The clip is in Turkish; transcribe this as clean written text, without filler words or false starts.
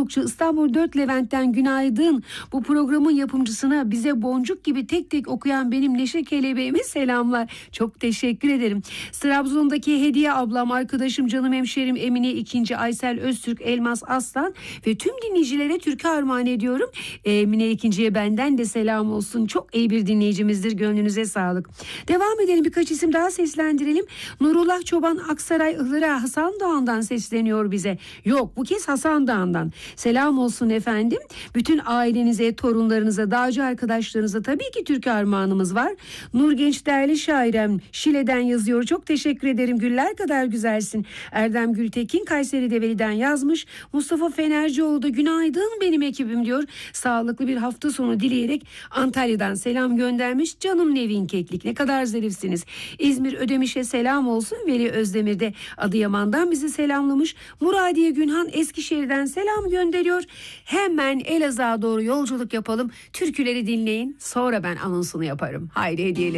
Stokçu İstanbul 4 Levent'ten günaydın. Bu programın yapımcısına bize boncuk gibi tek tek okuyan benim Neşe Kelebeğime selamlar. Çok teşekkür ederim. Trabzon'daki Hediye ablam, arkadaşım, canım hemşerim Emine İkinci, Aysel Öztürk, Elmas Aslan ve tüm dinleyicilere türkü armağan ediyorum. Emine İkinci'ye benden de selam olsun. Çok iyi bir dinleyicimizdir. Gönlünüze sağlık. Devam edelim. Birkaç isim daha seslendirelim. Nurullah Çoban Aksaray Ihlıra Hasan Dağı'ndan sesleniyor bize. Yok, bu kez Hasan Dağı'ndan. Selam olsun efendim. Bütün ailenize, torunlarınıza, dağcı arkadaşlarınıza tabii ki türkü armağanımız var. Nur Genç değerli şairem Şile'den yazıyor. Çok teşekkür ederim. Güller kadar güzelsin. Erdem Gültekin Kayseri Develi'den yazmış. Mustafa Fenercioğlu da günaydın benim ekibim diyor. Sağlıklı bir hafta sonu dileyerek Antalya'dan selam göndermiş. Canım Nevin Keklik, ne kadar zarifsiniz. İzmir Ödemiş'e selam olsun. Veli Özdemir de Adıyaman'dan bizi selamlamış. Muradiye Günhan Eskişehir'den selam gönderiyor. Hemen Elazığ'a doğru yolculuk yapalım. Türküleri dinleyin. Sonra ben anonsunu yaparım. Haydi hediyeleri.